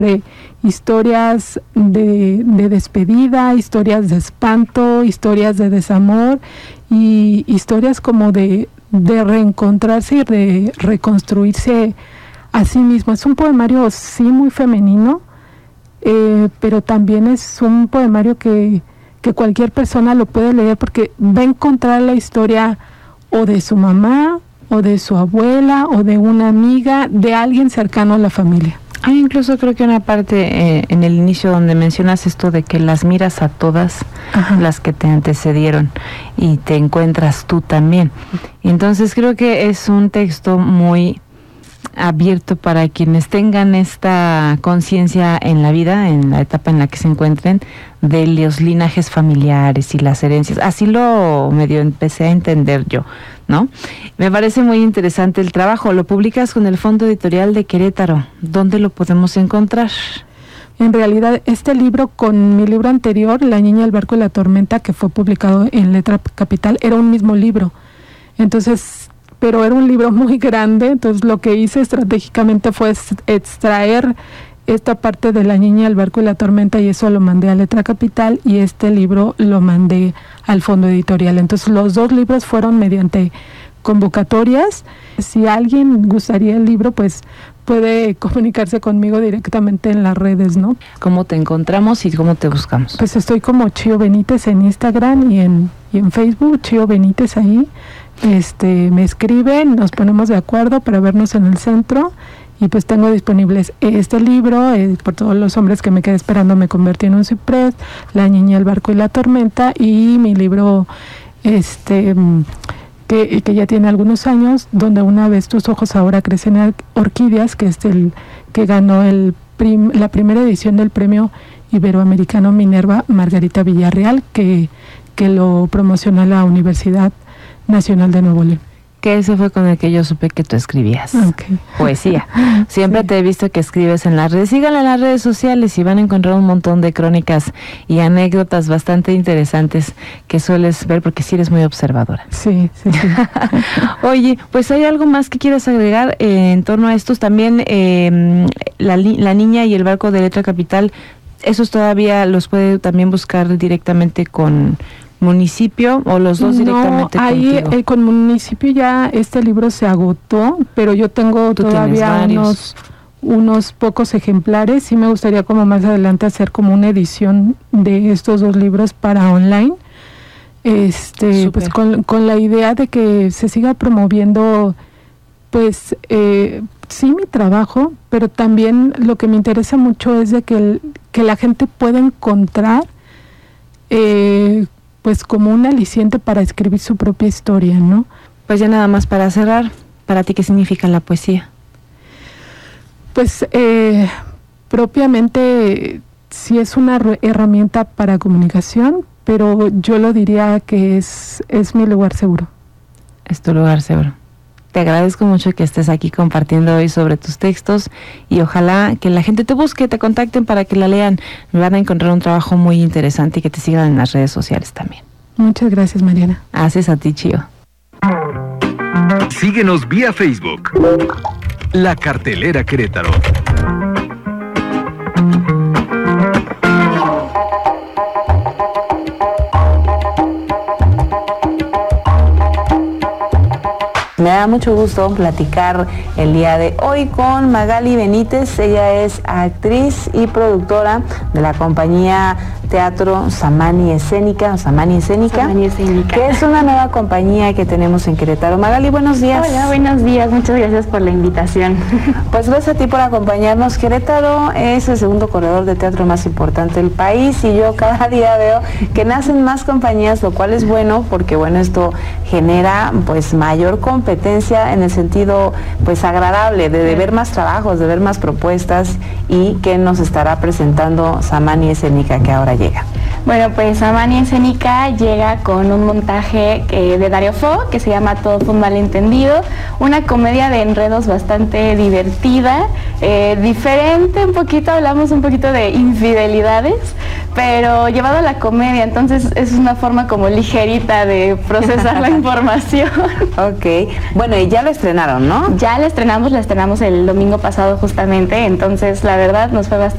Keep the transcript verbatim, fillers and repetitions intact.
de historias de, de despedida, historias de espanto, historias de desamor y historias como de, de reencontrarse y de reconstruirse a sí mismo. Es un poemario sí muy femenino, eh, pero también es un poemario que, que cualquier persona lo puede leer porque va a encontrar la historia o de su mamá, o de su abuela, o de una amiga, de alguien cercano a la familia. Hay incluso creo que una parte eh, en el inicio donde mencionas esto de que las miras a todas, ajá, las que te antecedieron y te encuentras tú también. Entonces creo que es un texto muy abierto para quienes tengan esta conciencia en la vida, en la etapa en la que se encuentren, de los linajes familiares y las herencias. Así lo medio empecé a entender yo, ¿no? Me parece muy interesante el trabajo. Lo publicas con el Fondo Editorial de Querétaro. ¿Dónde lo podemos encontrar? En realidad, este libro con mi libro anterior, La Niña, el Barco y la Tormenta, que fue publicado en Letra Capital, era un mismo libro. Entonces, pero era un libro muy grande, entonces lo que hice estratégicamente fue extraer esta parte de La Niña, el Barco y la Tormenta, y eso lo mandé a Letra Capital, y este libro lo mandé al Fondo Editorial. Entonces los dos libros fueron mediante convocatorias. Si alguien gustaría el libro, pues puede comunicarse conmigo directamente en las redes, ¿no? ¿Cómo te encontramos y cómo te buscamos? Pues estoy como Chío Benítez en Instagram y en, y en Facebook, Chío Benítez ahí. Este, me escriben, nos ponemos de acuerdo para vernos en el centro y pues tengo disponibles este libro, eh, Por todos los hombres que me quedé esperando me convertí en un ciprés, La Niña, el Barco y la Tormenta, y mi libro este que, que ya tiene algunos años, Donde una vez tus ojos ahora crecen orquídeas, que es el que ganó el prim, la primera edición del premio iberoamericano Minerva Margarita Villarreal, que, que lo promociona la Universidad Nacional de Nuevo León. Que ese fue con el que yo supe que tú escribías. Okay. Poesía. Siempre sí. te he visto que escribes en las redes. Síganla en las redes sociales y van a encontrar un montón de crónicas y anécdotas bastante interesantes que sueles ver porque sí eres muy observadora. Sí, sí, sí. Oye, pues ¿hay algo más que quieras agregar eh, en torno a estos? También eh, la, la Niña y el Barco de Letra Capital, esos todavía los puede también buscar directamente con municipio o los dos directamente no, ahí eh, con municipio ya este libro se agotó, pero yo tengo Tú todavía unos unos pocos ejemplares. Sí me gustaría como más adelante hacer como una edición de estos dos libros para online, este Super. pues con, con la idea de que se siga promoviendo pues eh, sí mi trabajo, pero también lo que me interesa mucho es de que, el, que la gente pueda encontrar eh, pues como un aliciente para escribir su propia historia, ¿no? Pues ya nada más para cerrar, ¿para ti qué significa la poesía? Pues eh, propiamente sí es una herramienta para comunicación, pero yo lo diría que es, es mi lugar seguro. Es tu lugar seguro. Te agradezco mucho que estés aquí compartiendo hoy sobre tus textos y ojalá que la gente te busque, te contacten para que la lean. Van a encontrar un trabajo muy interesante y que te sigan en las redes sociales también. Muchas gracias, Mariana. Haces a ti, Chío. Síguenos vía Facebook. La Cartelera Querétaro. Me da mucho gusto platicar el día de hoy con Magali Benítez. Ella es actriz y productora de la compañía Teatro Samani Escénica, Samani Escénica, Samani Escénica, que es una nueva compañía que tenemos en Querétaro. Magali, buenos días. Hola, buenos días, muchas gracias por la invitación. Pues gracias a ti por acompañarnos. Querétaro es el segundo corredor de teatro más importante del país y yo cada día veo que nacen más compañías, lo cual es bueno porque bueno, esto genera pues mayor competencia en el sentido pues agradable de, de ver más trabajos, de ver más propuestas y que nos estará presentando Samani Escénica que ahora llega. Bueno, pues Samani Escénica llega con un montaje eh, de Dario Fo que se llama Todo fue un malentendido, una comedia de enredos bastante divertida, eh, diferente un poquito, hablamos un poquito de infidelidades, pero llevado a la comedia, entonces es una forma como ligerita de procesar la información. Ok, Bueno, y ya la estrenaron, ¿no? Ya la estrenamos, la estrenamos el domingo pasado justamente, entonces la verdad nos fue bastante